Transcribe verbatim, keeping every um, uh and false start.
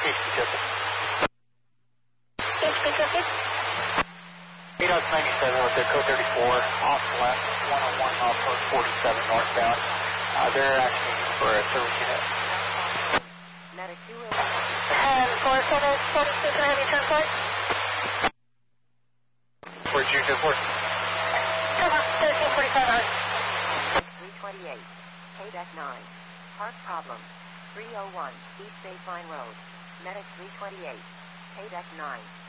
East Pacific. East Pacific. eight oh ninety-seven with their code thirty-four, off left, one oh one off road forty-seven northbound. Uh, they're asking for a service unit. Medic two oh one. And four seven forty-two, can I have your transport? Where'd you go for? Come on, thirteen forty-five hours. three twenty-eight, Payback nine. Park problem, three oh one, East Baseline Road. Medic three twenty-eight, Payback nine.